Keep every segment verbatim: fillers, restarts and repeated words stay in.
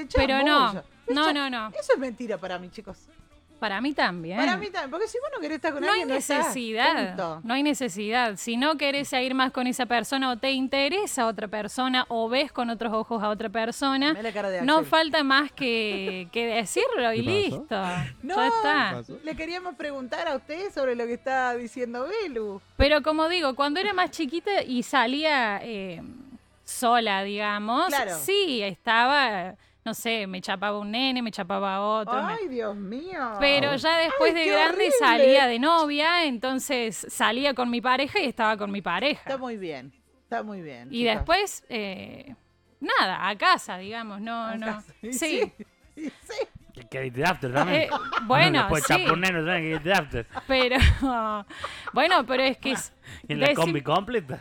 te echaba Pero no, mucho. no, Echa- no, no. Eso es mentira para mí, chicos. Para mí también. Para mí también, porque si vos no querés estar con No hay alguien, no estás, necesidad, punto. no hay necesidad. Si no querés ir más con esa persona o te interesa otra persona o ves con otros ojos a otra persona, Mirá la cara de no Axel. falta más que, que decirlo y ¿Qué pasó? listo. No, Ya ¿Qué está. pasó? Le queríamos preguntar a usted sobre lo que está diciendo Belu. Pero como digo, cuando era más chiquita y salía eh, sola, digamos, Claro. sí, estaba, no sé, me chapaba un nene, me chapaba otro. me- Ay, Dios mío. Pero ya después Ay, de qué grande horrible. salía de novia, entonces salía con mi pareja y estaba con mi Está pareja. muy bien, está muy bien. Y chicos. después, eh, nada, a casa, digamos, no, A no. casa. Y Sí, y sí. Que Get After también. Eh, bueno, Después sí, chaponero también, Get After. pero bueno, pero es que es- Y en la decir- combi completa.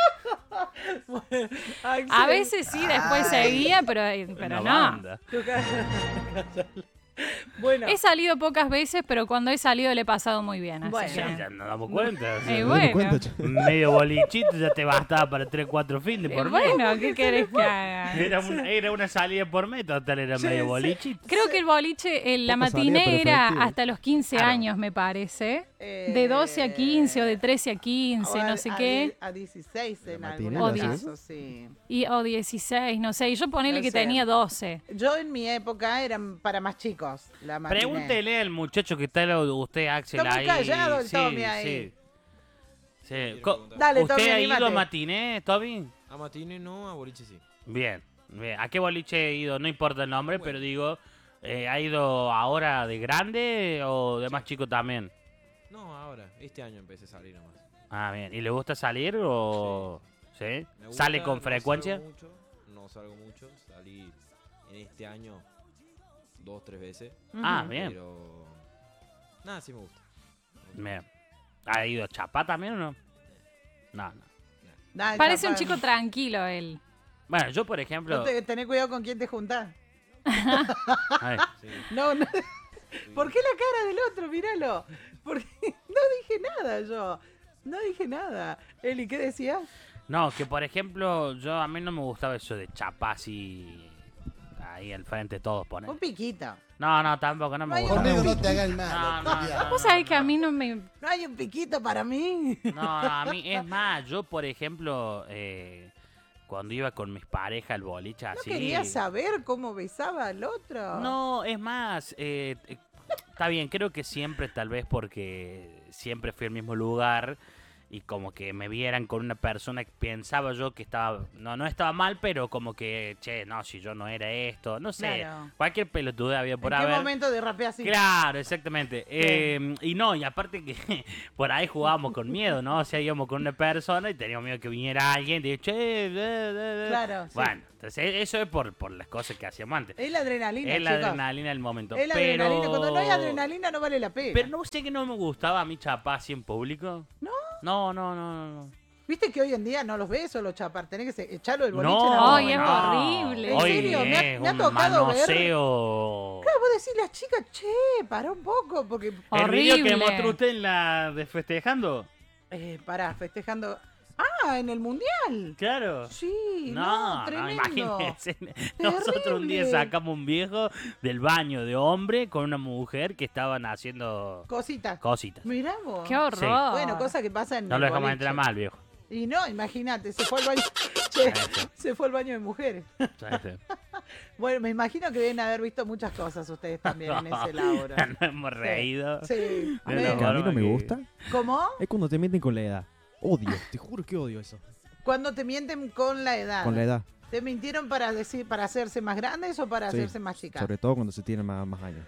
Axel, a veces sí, después seguía, pero, pero Una no. banda. tu cara- Bueno, He salido pocas veces, pero cuando he salido le he pasado muy bien. Así Bueno. que- Ya, ya nos damos cuenta. o sea, Eh, ¿Te das bueno. cuenta, che? Medio bolichito ya te bastaba para tres, cuatro fines Eh, por mes. bueno, ¿qué querés que haga? Era una, era una salida por mes, total era Sí, medio sí. bolichito. Creo que el boliche, el- la Poca salida, matiné pero era efectivo. hasta los quince Claro. años, me parece. eh, De doce a quince o de trece a quince, o a- no sé a qué. die- A dieciséis en La algunos matinela, casos, sí. Y, o dieciséis, no sé. Y yo ponele No que sé. tenía doce. Yo en mi época eran para más chicos la matiné. Pregúntele al muchacho que está al lado de usted, Axel, Está muy ahí. callado el sí, Tommy ahí. Sí. Sí. Quiero Co- preguntar. Dale, ¿Usted Tommy, ha ido a anímate. matiné, Toby? A matine no, a boliche sí. Bien, bien. ¿A qué boliche he ido? No importa el nombre, Bueno. pero digo, eh, ¿ha ido ahora de grande o de más chico también? No, ahora. Este año empecé a salir nomás. Ah, bien. ¿Y le gusta salir o...? ¿Sí? Me gusta, ¿Sale con no frecuencia? salgo mucho, no salgo mucho. Salí en este año dos, tres veces. Ah, Ujú. bien. Pero... Nada, sí me gusta. Bien. ¿Ha ido a Chapá también o no? No, no. Dale, Parece un chapa. chico tranquilo él. Bueno, yo por ejemplo... No te, tené cuidado con quién te juntás. Ay, Sí. No, no. ¿Por qué la cara del otro? Míralo. Porque no dije nada yo. No dije nada. Eli, ¿qué decías? no, que por ejemplo, yo a mí no me gustaba eso de Chapá así... Ahí al frente de todos, poner. Un piquito. No, no, tampoco, no me Ay, gusta. Conmigo no mucho. te hagas el No, malo. no, no, no, Vos sabés que a no. mí no me... ¿No hay un piquito para mí? No, no, a mí es más, yo por ejemplo, eh, cuando iba con mis parejas al boliche ¿No así... querías saber cómo besaba al otro? No, es más, eh, eh, está bien, creo que siempre, tal vez porque siempre fui al mismo lugar y como que me vieran con una persona que pensaba yo que estaba, no, no estaba mal, pero como que, che, no, si yo no era esto, no sé, Claro. cualquier pelotude había por ¿En qué haber. momento derrapé así? Claro, exactamente. Eh, y no, y aparte que por ahí jugábamos con miedo, ¿no? O sea, íbamos con una persona y teníamos miedo que viniera alguien y che, de, de, de. Claro, sí. Bueno, entonces eso es por, por las cosas que hacíamos antes. Es la adrenalina, Es la chicos. adrenalina del momento. Es la pero... adrenalina. Cuando no hay adrenalina no vale la pena. Pero no sé que no me gustaba a mí chapar así en público. ¿No? No, no, no, no. no. ¿Viste que hoy en día no los ves solo chapar? Tenés que se- echarlo del boliche. No, nada más. Ay, es no. horrible. ¿En Hoy serio? Me ha- es me ha un tocado ver- manoseo. Claro, vos decís las chicas, che, pará un poco, porque... El video que Horrible. mostró usted en la de festejando. Eh, pará, festejando... Ah, en el Mundial. Claro. Sí, no, No, no, tremendo. imagínense. Nosotros un día Terrible. sacamos un viejo del baño de hombre con una mujer que estaban haciendo Cositas. cositas. Mirá vos. Qué horror. Bueno, cosa que pasa en No el lo dejamos boliche. entrar mal, viejo. Y no, imagínate, se fue al baño... Che, Sí, se fue al baño de mujeres. sí, sí. Bueno, me imagino que deben haber visto muchas cosas ustedes también en ese laburo. Nos hemos reído. Sí. De Lo una que a mí no forma me que- gusta ¿Cómo? es cuando te mienten con la edad. Odio, te juro que odio eso. Cuando te mienten con la edad. Con la edad. ¿Te mintieron para decir para hacerse más grandes o para Sí, hacerse más chicas? Sobre todo cuando se tienen más, más años.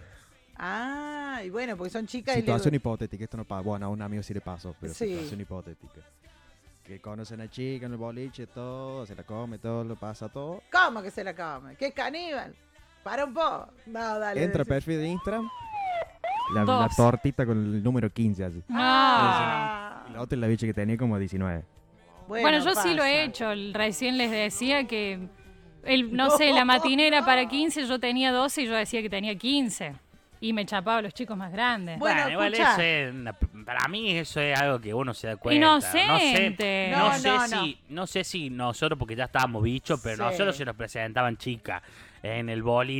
Ah, y bueno, porque son chicas Situación y le... hipotética, esto no pasa. Bueno, a un amigo sí le pasó, pero Sí. situación hipotética. Que conocen a chica en el boliche, todo, se la come, todo, lo pasa todo. ¿Cómo que se la come? ¿Qué es caníbal? Para un poco. No, dale. Entra al decí- perfil de Instagram, la, la Dos. tortita con el número quince así. No. Ah. La otra la bicha que tenía como diecinueve. Bueno, yo sí lo he pasa. hecho. Recién les decía que, el, no sé, la matinera para quince, yo tenía doce y yo decía que tenía quince. Y me chapaba a los chicos más grandes. Bueno, Bueno, igual escuchá. eso es una- para mí eso es algo que uno se da cuenta. Inocente. No No, sé, no, no sé no. si, no sé si nosotros porque ya estábamos bichos, pero Sí. nosotros se nos presentaban chicas en el boli